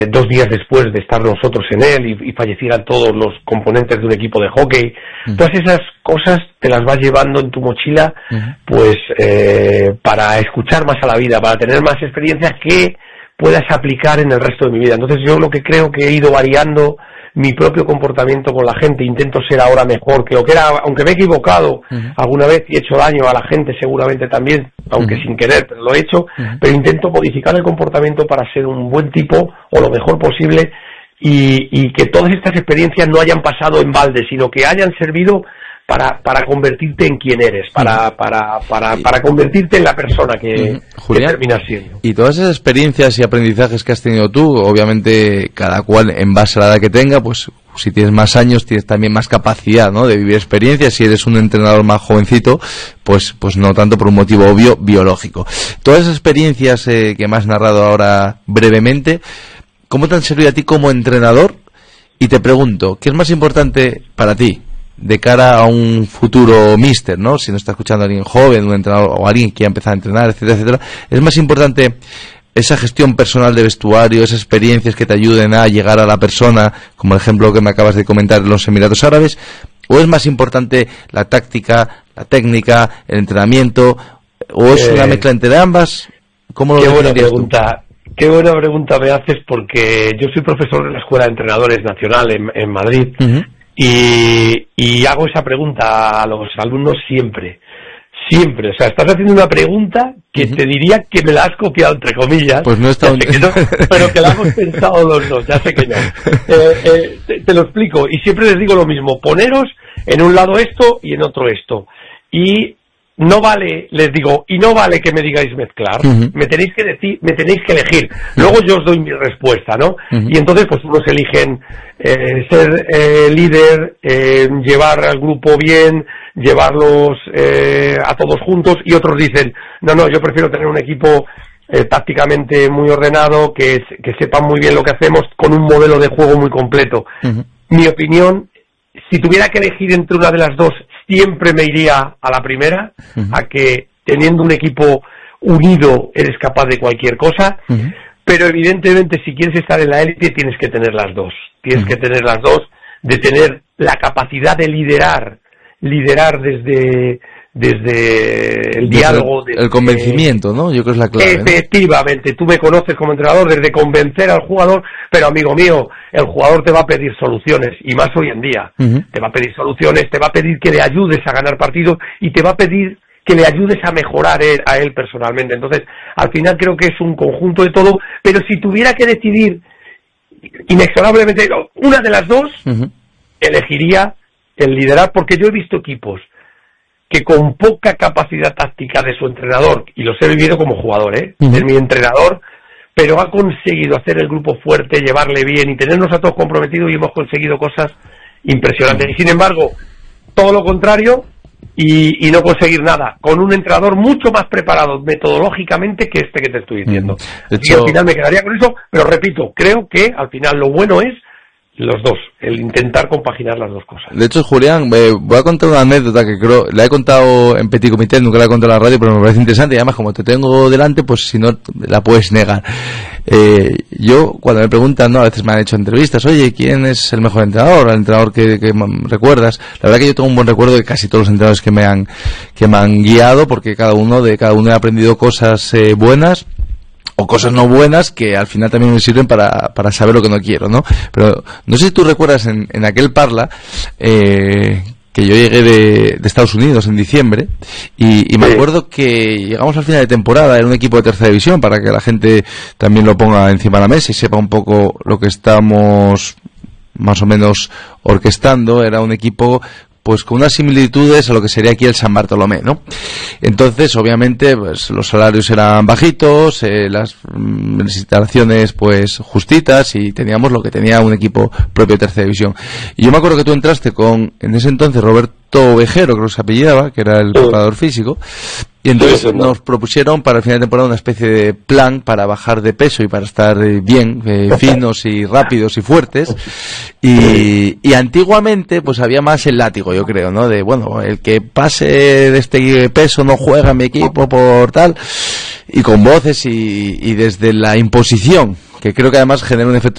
2 días después de estar nosotros en él y fallecieran todos los componentes de un equipo de hockey. Todas esas cosas te las vas llevando en tu mochila, pues para escuchar más a la vida, para tener más experiencias que puedas aplicar en el resto de mi vida. Entonces yo lo que creo que he ido variando mi propio comportamiento con la gente, intento ser ahora mejor que lo que era, aunque me he equivocado alguna vez y he hecho daño a la gente seguramente también, aunque sin querer, pero lo he hecho, pero intento modificar el comportamiento para ser un buen tipo o lo mejor posible y que todas estas experiencias no hayan pasado en balde, sino que hayan servido para convertirte en quien eres, para convertirte en la persona que terminas siendo. Y todas esas experiencias y aprendizajes que has tenido tú, obviamente cada cual en base a la edad que tenga, pues si tienes más años tienes también más capacidad, ¿no?, de vivir experiencias. Si eres un entrenador más jovencito, pues no tanto por un motivo obvio biológico. Todas esas experiencias que me has narrado ahora brevemente, ¿cómo te han servido a ti como entrenador? Y te pregunto, ¿qué es más importante para ti de cara a un futuro míster, ¿no? Si nos está escuchando alguien joven, un entrenador o alguien que quiera empezar a entrenar, etcétera, etcétera, ¿es más importante esa gestión personal de vestuario, esas experiencias que te ayuden a llegar a la persona, como el ejemplo que me acabas de comentar en los Emiratos Árabes, o es más importante la táctica, la técnica, el entrenamiento, o es una mezcla entre ambas? ¿Cómo lo definirías tú? Qué buena pregunta me haces, porque yo soy profesor de la Escuela de Entrenadores Nacional en Madrid. Y hago esa pregunta a los alumnos siempre, o sea, estás haciendo una pregunta que te diría que me la has copiado, entre comillas, pues no está pero que la hemos pensado los dos, ya sé que no. Te lo explico, y siempre les digo lo mismo: poneros en un lado esto y en otro esto, y no vale, les digo, y no vale que me digáis mezclar, me tenéis que decir, me tenéis que elegir, luego yo os doy mi respuesta, ¿no? Y entonces pues unos eligen ser líder, llevar al grupo bien, llevarlos a todos juntos, y otros dicen, no, yo prefiero tener un equipo tácticamente muy ordenado, que sepan muy bien lo que hacemos, con un modelo de juego muy completo. Mi opinión, si tuviera que elegir entre una de las dos, siempre me iría a la primera, a que teniendo un equipo unido eres capaz de cualquier cosa, pero evidentemente si quieres estar en la élite tienes que tener las dos, de tener la capacidad de liderar desde el diálogo, el convencimiento, ¿no? Yo creo que es la clave, efectivamente, ¿no? Tú me conoces como entrenador, desde convencer al jugador, pero amigo mío, el jugador te va a pedir soluciones, y más hoy en día, te va a pedir soluciones, te va a pedir que le ayudes a ganar partidos, y te va a pedir que le ayudes a mejorar a él personalmente. Entonces, al final creo que es un conjunto de todo, pero si tuviera que decidir inexorablemente una de las dos, elegiría el liderar, porque yo he visto equipos que con poca capacidad táctica de su entrenador, y los he vivido como jugador, de mi entrenador, pero ha conseguido hacer el grupo fuerte, llevarle bien y tenernos a todos comprometidos, y hemos conseguido cosas impresionantes. Y sin embargo, todo lo contrario, y no conseguir nada, con un entrenador mucho más preparado metodológicamente que este que te estoy diciendo. Y al final me quedaría con eso, pero repito, creo que al final lo bueno es los dos, el intentar compaginar las dos cosas. De hecho, Julián, voy a contar una anécdota que creo, la he contado en Petit Comité, nunca la he contado en la radio, pero me parece interesante, y además como te tengo delante, pues si no la puedes negar. Yo, cuando me preguntan, ¿no?, a veces me han hecho entrevistas, oye, ¿quién es el mejor entrenador? El entrenador que recuerdas. La verdad que yo tengo un buen recuerdo de casi todos los entrenadores que me han guiado, porque cada uno he aprendido cosas buenas o cosas no buenas que al final también me sirven para saber lo que no quiero, ¿no? Pero no sé si tú recuerdas en aquel Parla, que yo llegué de Estados Unidos en diciembre, y me acuerdo que llegamos al final de temporada, era un equipo de tercera división, para que la gente también lo ponga encima de la mesa y sepa un poco lo que estamos más o menos orquestando. Era un equipo pues con unas similitudes a lo que sería aquí el San Bartolomé, ¿no? Entonces, obviamente, pues los salarios eran bajitos, las instalaciones pues justitas, y teníamos lo que tenía un equipo propio de tercera división. Y yo me acuerdo que tú entraste con, en ese entonces, Roberto Vejero, creo que se apellidaba, que era el preparador físico, y entonces nos propusieron para el final de temporada una especie de plan para bajar de peso y para estar bien, finos y rápidos y fuertes, y antiguamente pues había más el látigo, yo creo, ¿no? De, bueno, el que pase de este peso no juega en mi equipo por tal, y con voces y desde la imposición, que creo que además genera un efecto